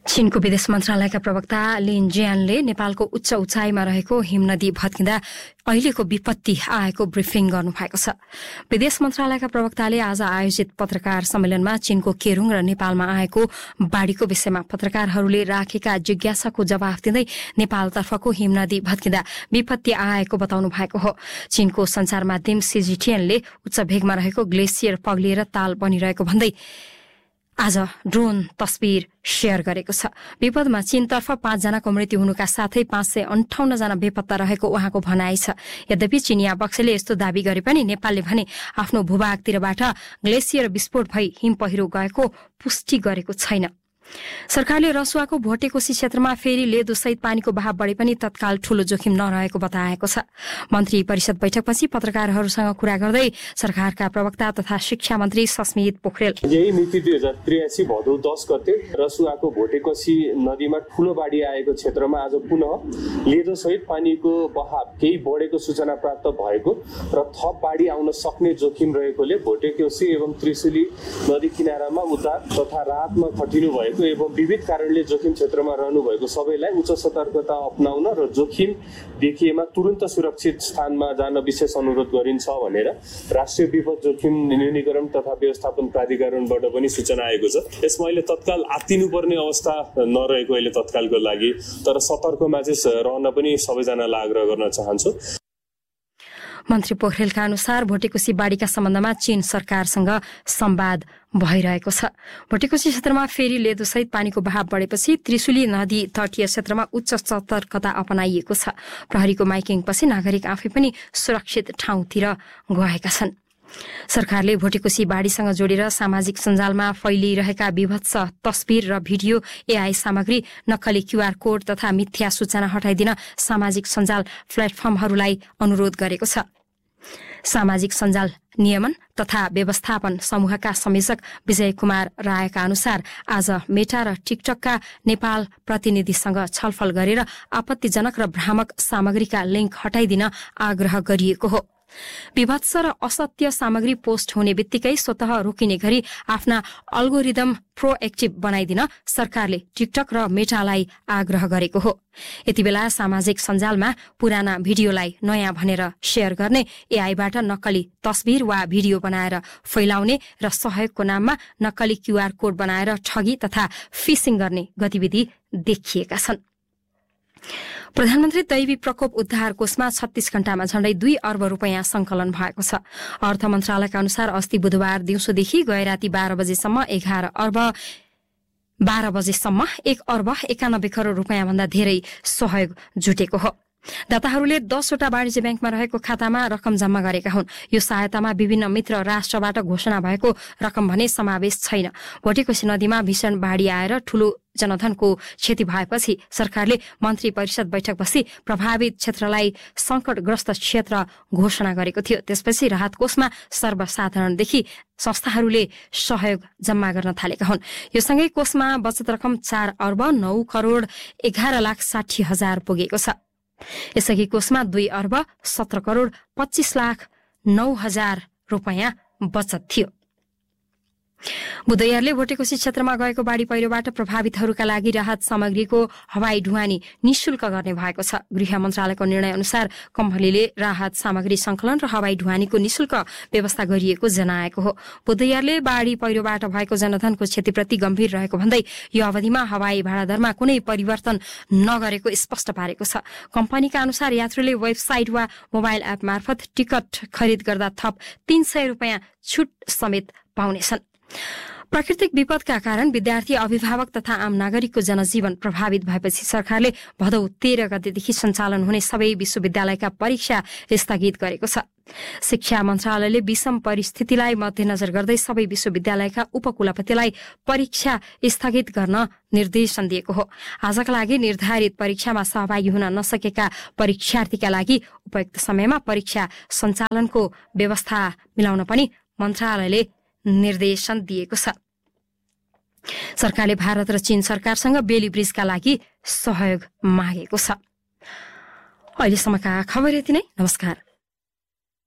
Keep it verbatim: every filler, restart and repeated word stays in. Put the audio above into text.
चीनको विदेश मन्त्रालयका प्रवक्ता लिन जियानले नेपालको उच्च उचाइमा रहेको हिमनदी भत्किँदा अहिलेको विपत्ति आएको ब्रिफिङ गर्नुभएको छ। विदेश मन्त्रालयका प्रवक्ताले आज आयोजित पत्रकार सम्मेलनमा चीनको केरुङ र नेपालमा आएको बाढ़ीको विषयमा पत्रकारहरूले राखेका जिज्ञासाको जवाफ दिँदै नेपालतर्फको हिमनदी भत्किँदा विपत्ति आएको बताउनु भएको हो। चीनको संचार माध्यम सीजीटीएनले उच्च भेगमा रहेको ग्लेसियर पग्लिएर ताल बनिरहेको भन्दै आज ड्रोन तस्बिर शेयर गरेको छ। विपदमा चीनतर्फ पाँचजनाको मृत्यु हुनुका साथै पाँच सय अन्ठाउन्न जना बेपत्ता रहेको उहाँको भनाइ छ। यद्यपि चीनिया पक्षले यस्तो दावी गरे पनि नेपालले भने आफ्नो भूभागतिरबाट ग्लेसियर विस्फोट भई हिम पहिरो गएको पुष्टि गरेको छैन। सरकारले रसुवाको भोटेकोशी क्षेत्रमा फेरि लेदोसहित पानीको बहाव बढे पनि तत्काल ठूलो जोखिम नरहेको बताएको छ। मन्त्री परिषद बैठकपछि पत्रकारहरूसँग कुरा गर्दै सरकारका प्रवक्ता तथा शिक्षा मन्त्री सस्मित पोखरेल यही मिति दुई हजार त्रियासी भदौ दस गते रसुवाको भोटेकोशी नदीमा ठूलो बाढी आएको क्षेत्रमा आज पुनः लेदोसहित पानीको बहाव केही बढेको सूचना प्राप्त भएको र थप बाढी आउन सक्ने जोखिम रहेकोले भोटेकोशी एवं त्रिशुली नदी किनारामा उद्धार तथा राहतमा खटिनु भएको एवं विविध कारणले जोखिम क्षेत्रमा रहनु भएको सबैलाई उच्च सतर्कता अपनाउन र जोखिम देखिएमा तुरन्त सुरक्षित स्थानमा जान विशेष अनुरोध गरिन्छ भनेर राष्ट्रिय विपद जोखिम न्यूनीकरण तथा व्यवस्थापन प्राधिकरणबाट पनि सूचना आएको छ। यसमा अहिले तत्काल आत्तिनुपर्ने अवस्था नरहेको अहिले तत्कालको लागि, तर सतर्कमा चाहिँ रहन पनि सबैजनालाई आग्रह गर्न चाहन्छु। मन्त्री पोखरेलका अनुसार भोटेकोशी बाढीका सम्बन्धमा चीन सरकारसँग संवाद भइरहेको छ। भोटेकोशी क्षेत्रमा फेरि लेदोसहित पानीको बहाव बढेपछि त्रिशुली नदी तटीय क्षेत्रमा उच्च सतर्कता अपनाइएको छ। प्रहरीको माइकिङपछि नागरिक आफै पनि सुरक्षित ठाउँतिर गएका छन्। सरकारले भोटेकोशी बाढीसँग जोडेर सामाजिक सञ्जालमा फैलिरहेका विभत्स तस्बिर र भिडियो, एआई सामग्री, नक्कली क्यूआर कोड तथा मिथ्या सूचना हटाइदिन सामाजिक सञ्जाल प्लेटफर्महरूलाई अनुरोध गरेको छ। सामाजिक सञ्जाल नियमन तथा व्यवस्थापन समूहका संयोजक विजय कुमार रायका अनुसार आज मेटा र टिकटकका नेपाल प्रतिनिधिसँग छलफल गरेर आपत्तिजनक र भ्रामक सामग्रीका लिंक हटाइदिन आग्रह गरिएको हो। विभत्स र असत्य सामग्री पोस्ट हुने बित्तिकै स्वतः रोकिने गरी आफ्ना अल्गोरिदम प्रोएक्टिभ बनाइदिन सरकारले टिकटक र मेटालाई आग्रह गरेको हो। यति बेला सामाजिक सञ्जालमा पुराना भिडियोलाई नयाँ भनेर शेयर गर्ने, एआईबाट नक्कली तस्बिर वा भिडियो बनाएर फैलाउने र सहयोगको नाममा नक्कली क्यूआर कोड बनाएर ठगी तथा फिसिङ गर्ने गतिविधि देखिएका छन्। प्रधानमन्त्री दैवी प्रकोप उद्धार कोषमा छत्तीस घण्टामा झण्डै दुई अर्ब रूपियाँ संकलन भएको छ। अर्थ मन्त्रालयका अनुसार अस्ति बुधबार दिउँसोदेखि गए राति बाह्र बजेसम्म एघार अर्ब बाह्र बजेसम्म एक अर्ब एकानब्बे करोड़ रूपियाँ भन्दा धेरै सहयोग जुटेको हो। दाताहरूले दसवटा वाणिज्य ब्याङ्कमा रहेको खातामा रकम जम्मा गरेका हुन्। यो सहायतामा विभिन्न मित्र राष्ट्रबाट घोषणा भएको रकम भने समावेश छैन। भोटेकोशी नदीमा भीषण बाढी आएर ठूलो जनधनको क्षति भएपछि सरकारले मन्त्री परिषद बैठक बसी प्रभावित क्षेत्रलाई संकटग्रस्त क्षेत्र घोषणा गरेको थियो। त्यसपछि राहत कोषमा सर्वसाधारणदेखि संस्थाहरूले सहयोग जम्मा गर्न थालेका हुन्। यो सँगै कोषमा बचत रकम चार अर्ब नौ करोड़ एघार लाख साठी हजार पुगेको छ। यसअघि कोषमा दुई अर्ब सत्र करोड़ पच्चीस लाख नौ हजार रूपियाँ बचत थियो। बुधबारले भोटेकोशी क्षेत्रमा गएको बाढी पहिरोबाट प्रभावितहरूका लागि राहत सामग्रीको हवाई ढुवानी निशुल्क गर्ने भएको छ। गृह मन्त्रालयको निर्णय अनुसार कम्पनीले राहत सामग्री संकलन र हवाई ढुवानीको निशुल्क व्यवस्था गरिएको जनाएको हो। बुधबारले बाढी पहिरोबाट भएको जनधनको क्षतिप्रति गम्भीर रहेको भन्दै यो अवधिमा हवाई भाडा दरमा कुनै परिवर्तन नगरेको स्पष्ट पारेको छ। कम्पनीका अनुसार यात्रुले वेबसाइट वा मोबाइल एप मार्फत टिकट खरिद गर्दा थप तीन सय रूपियाँ छुट समेत पाउनेछन्। प्राकृतिक विपदका कारण विद्यार्थी, अभिभावक तथा आम नागरिकको जनजीवन प्रभावित भएपछि सरकारले भदौ तेह्र गतेदेखि सञ्चालन हुने सबै विश्वविद्यालयका परीक्षा स्थगित गरेको छ। शिक्षा मन्त्रालयले विषम परिस्थितिलाई मध्यनजर गर्दै सबै विश्वविद्यालयका उपकुलपतिलाई परीक्षा स्थगित गर्न निर्देशन दिएको हो। आजका लागि निर्धारित परीक्षामा सहभागी हुन नसकेका परीक्षार्थीका लागि उपयुक्त समयमा परीक्षा सञ्चालनको व्यवस्था मिलाउन पनि मन्त्रालयले निर्देशन दिएको छ। सरकारले भारत र चीन सरकारसँग बेली ब्रिजका लागि सहयोग मागेको छ। अहिलेसम्मका खबर यति नै। नमस्कार।